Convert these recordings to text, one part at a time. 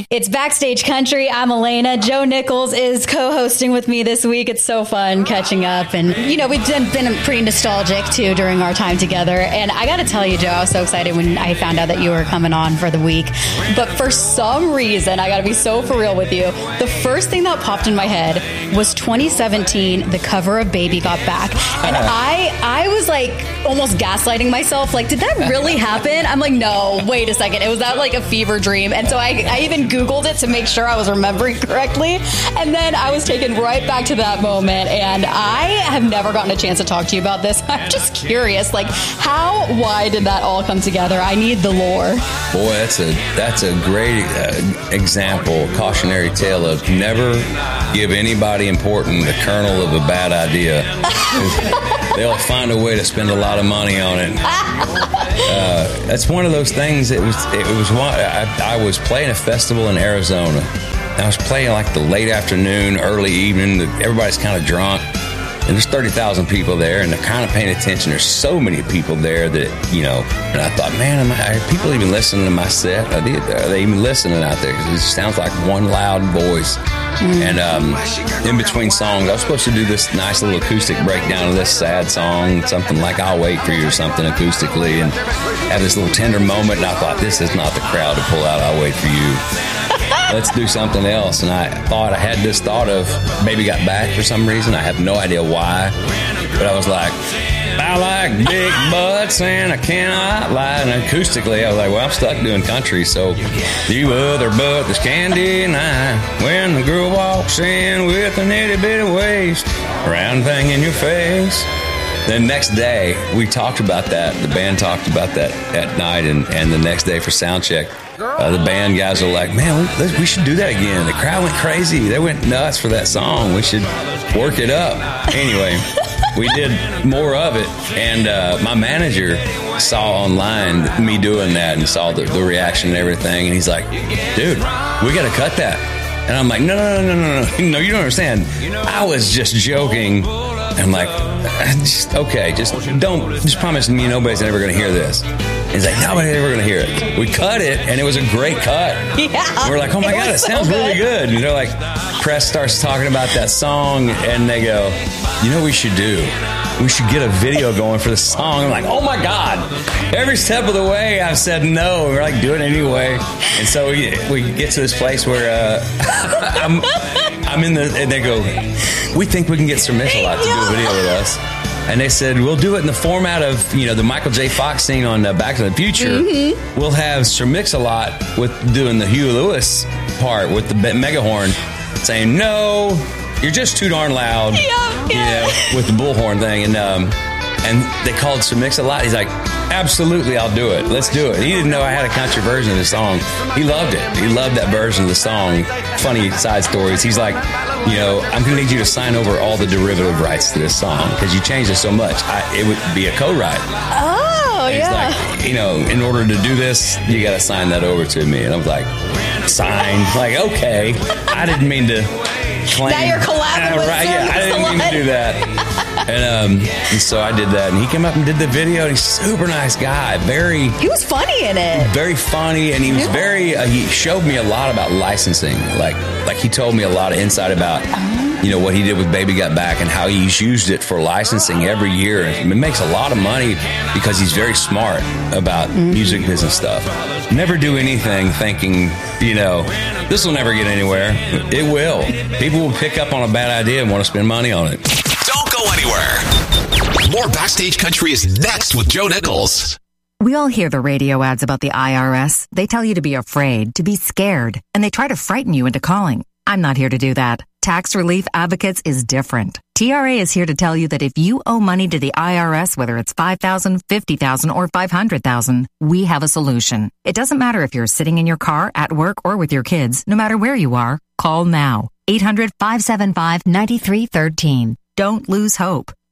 It's Backstage Country. I'm Elena. Joe Nichols is co-hosting with me this week. It's so fun catching up. And, you know, we've been pretty nostalgic, too, during our time together. And I got to tell you, Joe, I was so excited when I found out that you were coming on for the week. But for some reason, I got to be so for real with you, the first thing that popped in my head was 2017, the cover of Baby Got Back. And I was like almost gaslighting myself. Like, did that really happen? I'm like, no, wait a second. It was that like a fever dream. And so I even Googled it to make sure I was remembering correctly. And then I was taken right back to that moment. And I have never gotten a chance to talk to you about this. I'm just curious, like, why did that all come together? I need the lore. Boy, that's a great example, cautionary tale of never give anybody important the kernel of a bad idea. They'll find a way to spend a lot of money on it. That's one of those things. I was playing a festival in Arizona. I was playing like the late afternoon, early evening. Everybody's kind of drunk. And there's 30,000 people there, and they're kind of paying attention. There's so many people there that, you know, and I thought, man, are people even listening to my set? Are they even listening out there? Because it sounds like one loud voice. And in between songs, I was supposed to do this nice little acoustic breakdown of this sad song, something like I'll Wait For You or something acoustically, and have this little tender moment. And I thought, this is not the crowd to pull out I'll Wait For You. Let's do something else. And I had this thought of Baby Got Back for some reason. I have no idea why. But I was like, I like big butts and I cannot lie. And acoustically, I was like, well, I'm stuck doing country. So you other butt that's can't deny when the girl walks in with an itty bitty waist, round thing in your face. The next day, we talked about that. The band talked about that at night, and the next day for sound check, the band guys were like, man, we should do that again. The crowd went crazy. They went nuts for that song. We should work it up. Anyway, we did more of it, and my manager saw online me doing that and saw the reaction and everything, and he's like, dude, we got to cut that. And I'm like, no, you don't understand. I was just joking. I'm like, just promise me nobody's ever going to hear this. He's like, nobody's ever going to hear it. We cut it, and it was a great cut. Yeah. We're like, oh my God, it sounds really good. And they're like, press starts talking about that song, and they go, you know what we should do? We should get a video going for the song. I'm like, oh my God. Every step of the way, I've said no. We're like, do it anyway. And so we get to this place where I'm in and they go, we think we can get Sir Mix-a-Lot to do a video with us. And they said, we'll do it in the format of, you know, the Michael J. Fox scene on Back to the Future. Mm-hmm. We'll have Sir Mix-a-Lot with doing the Huey Lewis part with the mega horn saying, no, you're just too darn loud. Yeah. With the bullhorn thing. And they called Sir Mix-a-Lot. He's like, absolutely, I'll do it. Let's do it. He didn't know I had a country version of the song. He loved it. He loved that version of the song. Funny side stories. He's like, you know, I'm going to need you to sign over all the derivative rights to this song because you changed it so much. It would be a co-write. Oh, and yeah. He's like, you know, in order to do this, you got to sign that over to me. And I was like, signed. Like, okay. I didn't mean to claim. Now you're collabing with right, yeah, I didn't mean to do that. And so I did that, and he came up and did the video, and he's a super nice guy. He was funny in it. Very funny, and he was he showed me a lot about licensing. Like he told me a lot of insight about, you know, what he did with Baby Got Back and how he's used it for licensing every year. And it makes a lot of money because he's very smart about music business stuff. Never do anything thinking, you know, this will never get anywhere. It will. People will pick up on a bad idea and want to spend money on it. Don't go anywhere. More Backstage Country is next with Joe Nichols. We all hear the radio ads about the IRS. They tell you to be afraid, to be scared, and they try to frighten you into calling. I'm not here to do that. Tax Relief Advocates is different. TRA is here to tell you that if you owe money to the IRS, whether it's $5,000, $50,000, or $500,000, we have a solution. It doesn't matter if you're sitting in your car, at work, or with your kids. No matter where you are, call now. 800-575-9313. Don't lose hope.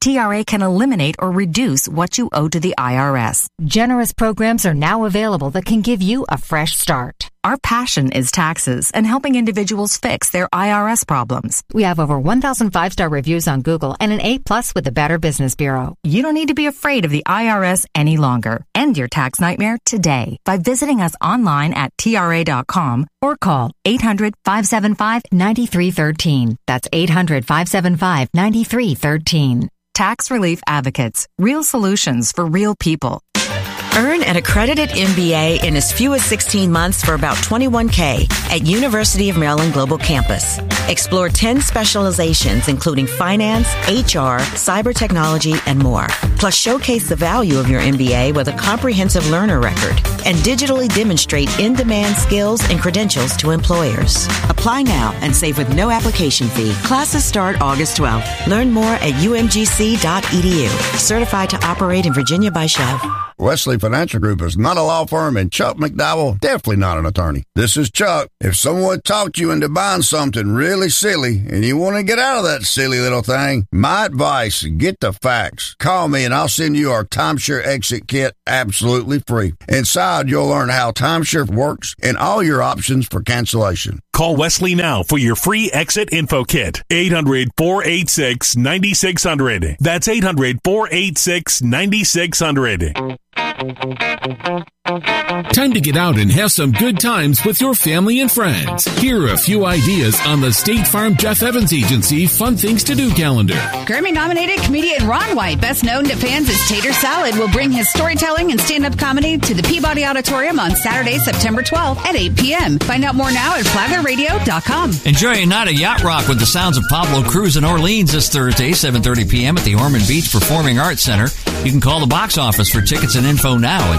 TRA can eliminate or reduce what you owe to the IRS. Generous programs are now available that can give you a fresh start. Our passion is taxes and helping individuals fix their IRS problems. We have over 1,000 5-star reviews on Google and an A+ with the Better Business Bureau. You don't need to be afraid of the IRS any longer. End your tax nightmare today by visiting us online at TRA.com or call 800-575-9313. That's 800-575-9313. Tax Relief Advocates. Real solutions for real people. Earn an accredited MBA in as few as 16 months for about $21K at University of Maryland Global Campus. Explore 10 specializations, including finance, HR, cyber technology, and more. Plus, showcase the value of your MBA with a comprehensive learner record and digitally demonstrate in-demand skills and credentials to employers. Apply now and save with no application fee. Classes start August 12th. Learn more at umgc.edu. Certified to operate in Virginia by Chev. Wesley Financial Group is not a law firm, and Chuck McDowell definitely not an attorney. This is Chuck. If someone talked you into buying something really silly and you want to get out of that silly little thing, my advice, get the facts. Call me and I'll send you our timeshare exit kit absolutely free. Inside, you'll learn how timeshare works and all your options for cancellation. Call Wesley now for your free exit info kit. 800-486-9600. That's 800-486-9600. Time to get out and have some good times with your family and friends. Here are a few ideas on the State Farm Jeff Evans Agency Fun Things to Do calendar. Grammy-nominated comedian Ron White, best known to fans as Tater Salad, will bring his storytelling and stand-up comedy to the Peabody Auditorium on Saturday, September 12th at 8 p.m. Find out more now at flaglerradio.com. Enjoy a night of yacht rock with the sounds of Pablo Cruz in Orleans this Thursday, 7:30 p.m. at the Ormond Beach Performing Arts Center. You can call the box office for tickets and info now at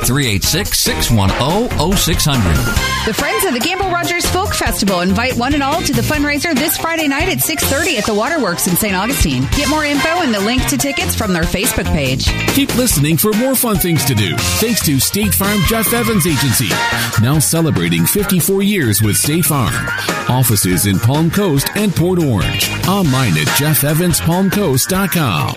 386-610-0600. The Friends of the Gamble Rogers Folk Festival invite one and all to the fundraiser this Friday night at 6:30 at the Waterworks in St. Augustine. Get more info and the link to tickets from their Facebook page. Keep listening for more fun things to do. Thanks to State Farm Jeff Evans Agency. Now celebrating 54 years with State Farm. Offices in Palm Coast and Port Orange. Online at jeffevanspalmcoast.com.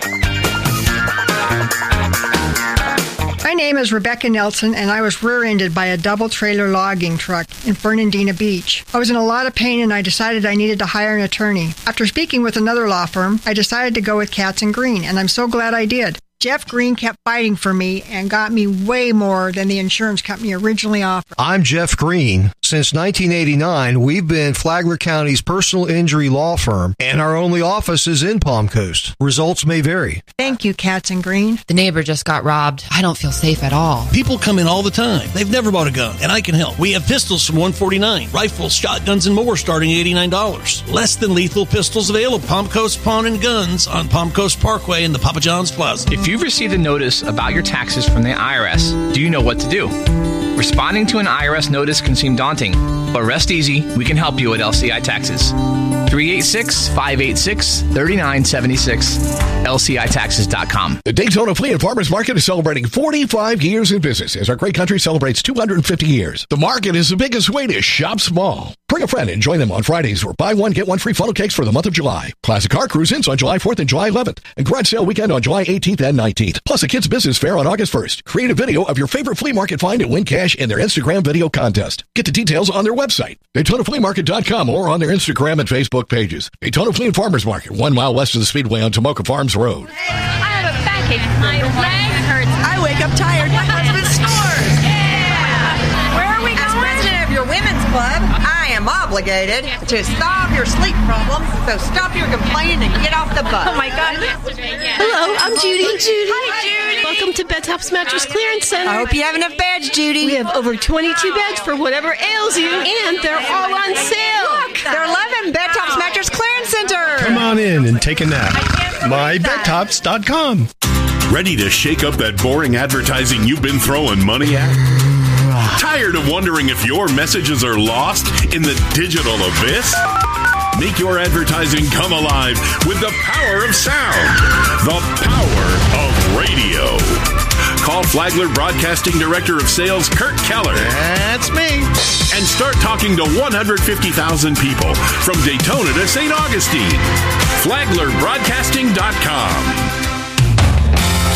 My name is Rebecca Nelson, and I was rear-ended by a double-trailer logging truck in Fernandina Beach. I was in a lot of pain, and I decided I needed to hire an attorney. After speaking with another law firm, I decided to go with Katz & Green, and I'm so glad I did. Jeff Green kept fighting for me and got me way more than the insurance company originally offered. I'm Jeff Green. Since 1989, we've been Flagler County's personal injury law firm, and our only office is in Palm Coast. Results may vary. Thank you, Katz & Green. The neighbor just got robbed. I don't feel safe at all. People come in all the time. They've never bought a gun, and I can help. We have pistols from $149, rifles, shotguns, and more starting at $89. Less than lethal pistols available. Palm Coast Pawn and Guns on Palm Coast Parkway in the Papa John's Plaza. If you've received a notice about your taxes from the IRS, do you know what to do? Responding to an IRS notice can seem daunting, but rest easy, we can help you at LCI Taxes. 386-586-3976, LCITaxes.com. The Daytona Flea and Farmers Market is celebrating 45 years in business as our great country celebrates 250 years. The market is the biggest way to shop small. Bring a friend and join them on Fridays for buy one, get one free funnel cakes for the month of July. Classic car cruise-ins on July 4th and July 11th. And garage sale weekend on July 18th and 19th. Plus a kids business fair on August 1st. Create a video of your favorite flea market find and win cash in their Instagram video contest. Get the details on their website, DaytonaFleaMarket.com, or on their Instagram and Facebook pages. Daytona Flea and Farmers Market, 1 mile west of the Speedway on Tomoka Farms Road. I have a backache. My leg hurts. I wake up tired. My husband snores. Yeah. Where are we going? As president of your women's club, I am obligated to solve your sleep problems. So stop your complaining and get off the bus. Oh my God. Hello, I'm Judy. Hi, Judy. Welcome to Bed Tops Mattress Clearance Center. I hope you have enough beds, Judy. We have over 22 beds for whatever ails you, and they're all on sale. Look, they're 11 Bed Tops Mattress Clearance Center. Come on in and take a nap. MyBedTops.com. Ready to shake up that boring advertising you've been throwing money at? Tired of wondering if your messages are lost in the digital abyss? Make your advertising come alive with the power of sound, the power of radio. Call Flagler Broadcasting Director of Sales Kurt Keller. That's me. And start talking to 150,000 people from Daytona to St. Augustine. FlaglerBroadcasting.com.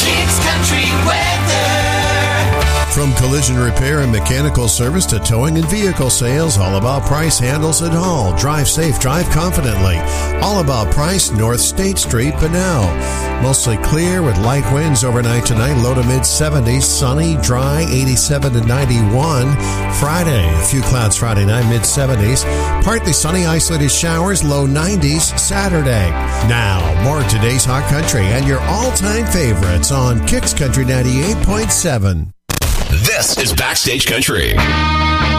Kicks Country Weather. From collision repair and mechanical service to towing and vehicle sales, All About Price handles it all. Drive safe, drive confidently. All About Price, North State Street, Bunnell. Mostly clear with light winds overnight tonight, low to mid-70s. Sunny, dry, 87 to 91. Friday, a few clouds Friday night, mid-70s. Partly sunny, isolated showers, low 90s Saturday. Now, more of today's Hot Country and your all-time favorites on Kicks Country 98.7. This is Backstage Country.